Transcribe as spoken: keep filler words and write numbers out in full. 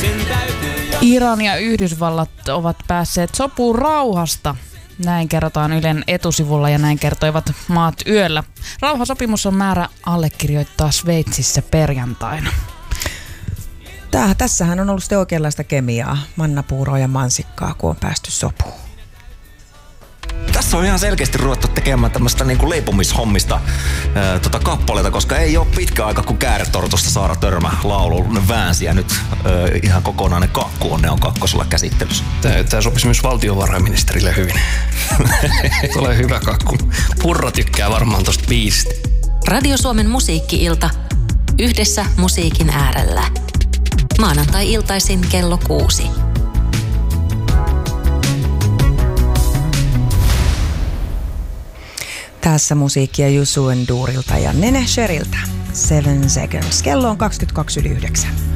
Iran ja Yhdysvallat ovat päässeet sopuun rauhasta. Näin kerrotaan Ylen etusivulla ja näin kertoivat maat yöllä. Rauhasopimus on määrä allekirjoittaa Sveitsissä perjantaina. Tää, tässähän on ollut sitten oikeanlaista kemiaa, mannapuuroa ja mansikkaa, kun on päästy sopuun. Tässä on ihan selkeästi ruvettu tekemään tämmöistä niinku leipomishommista ää, tota kappaleita, koska ei ole pitkä aika, kun Kääretortusta Saara Törmä laulu väänsi ja nyt ää, ihan kokonainen kakku on, ne on kakkosella käsittelyssä. Tää, tää sopisi myös valtiovarainministerille hyvin. Tulee hyvä kakku. Purra tykkää varmaan tosta biisistä. Radio Suomen musiikki-ilta. Yhdessä musiikin äärellä. Maanantai-iltaisin kello kuusi. Tässä musiikkia Jusu Endurilta ja Nene Sheriltä. Seven Seconds. Kello on kaksikymmentäkaksi yli yhdeksän.